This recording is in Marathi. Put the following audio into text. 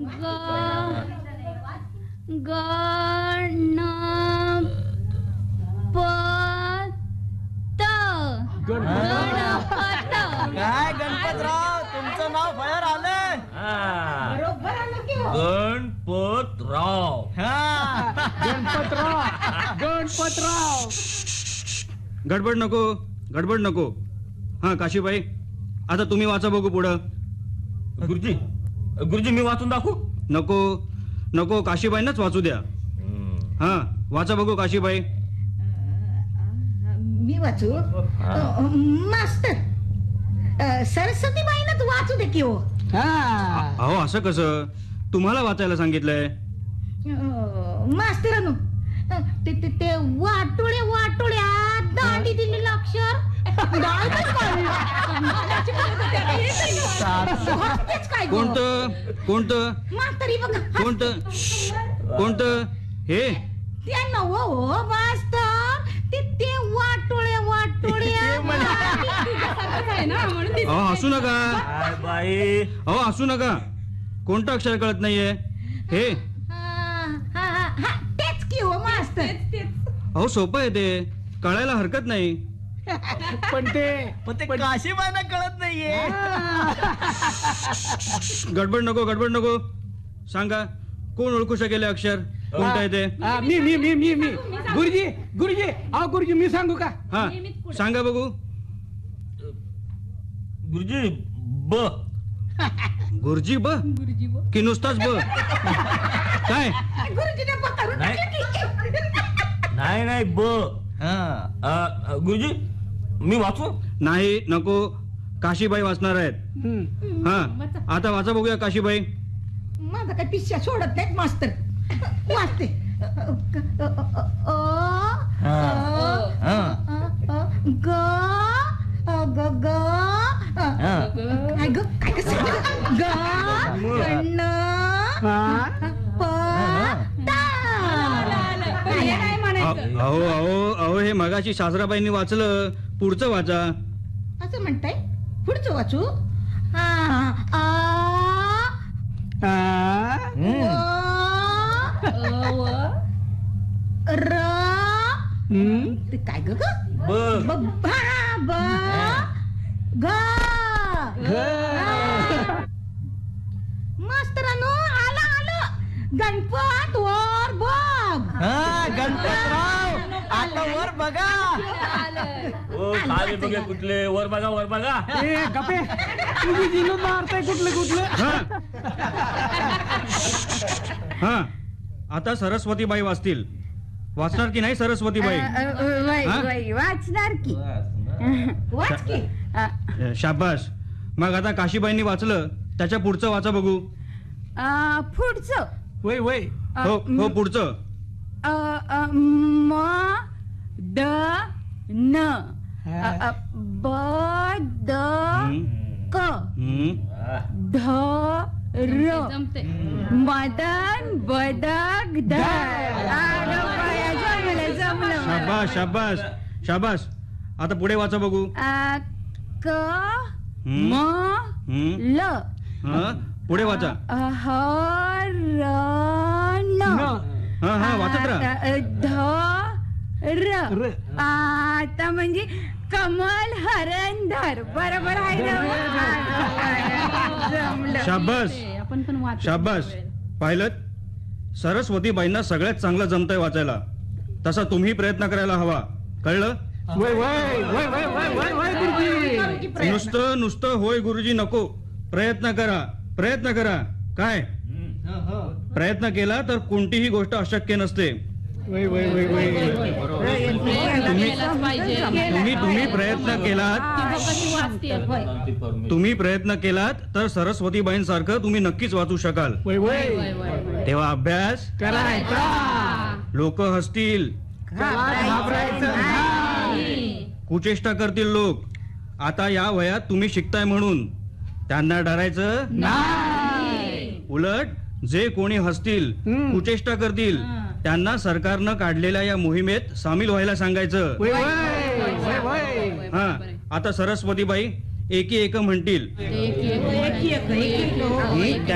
काय गणपतराव, तुमचं नाव फळ्यावर आलंय. गणपतराव. गणपतराव. गडबड नको. हा काशीबाई, आता तुम्ही वाचा बघू पुढं. गुरुजी मी वाचून दाखवू? नको काशीबाईंनाच वाचू द्या. हा वाचा बघू काशीबाई. मी वाचू? मास्तर, सरस्वतीबाईंनाच वाचू दे की हो. अहो असं कसं, तुम्हाला वाचायला सांगितलंय. मास्तरांनो, ते वाटोळ्या दांडी दिलेलं अक्षर कोणतं मास्तरी बघा. कोणतं हे? ते नव हो मास्तर, ते वाटोळ्या हसू नका. अहो हसू नका. कोणतं अक्षर कळत नाहीये हे? तेच की हो मास्तर. अहो सोपं आहे ते, कळायला हरकत नाही. पण ते काशीबाईंना कळत नाहीये. गडबड नको. सांगा, कोण ओळखू शकेल अक्षर कोणतं आहे ते? मी गुरुजी. अहो गुरुजी, मी सांगू का? हा सांगा बघू. गुरुजी ब. गुरुजी ब की नुसताच ब? काय नाही ब. गुरुजी मी वाचू? नाही नको, काशीबाई वाचणार आहेत. हा आता वाचा बघूया काशीबाई. माझा काय पिश्या सोडत नाहीत मास्तर. वाचते. अहो हे मगाशी सासराबाईंनी वाचलं, पुढचं वाचा. असं म्हणताय? पुढचं वाचू? ते काय ग? मास्तरांनो, आलं गणपत वर बघ. गणपतराव, आता वर बघा. खाली बघे कुठले? वर बघा. गपे, तुम्ही जिलून मारताय कुठलं. हा आता सरस्वतीबाई वाचतील. वाचणार की नाही सरस्वतीबाई? वाचणार की. वाच की. शाबास. मग आता काशीबाईंनी वाचलं, त्याच्या पुढचं वाचा बघू. पुढचं? वय हो पुढचं. म द न ब द क ध र मदन बदक शाबास. आता पुढे वाचा बघू. क म ल. पुढे वाचा. ह र न. हा वाचत राहा. ध र. आता म्हणजे कमल हरणधर. बरोबर आहे ना? शाबास. पाहिलं, सरस्वतीबाईंना सगळ्यात चांगलं जमतंय वाचायला. तसा तुम्ही प्रयत्न करायला हवा. कळलं? नुसतं होय गुरुजी नको. प्रयत्न करा. काय प्रयत्न केला तर कोणतीही गोष्ट अशक्य नसते. तुम्ही प्रयत्न केलात तर सरस्वतीबाईंसारखं तुम्ही नक्कीच वाचू शकाल. तेव्हा अभ्यास करायचा. लोक हसतील, कुचेष्टा करतील लोक. आता या वयात तुम्ही शिकताय म्हणून त्यांना डरायचं नाही. उलट जे कोणी हसतील, कुचेष्टा करतील, त्यांना सरकारनं काढलेल्या या मोहिमेत सामील व्हायला सांगायचं. हा आता सरस्वतीबाई एकी एक म्हणतील.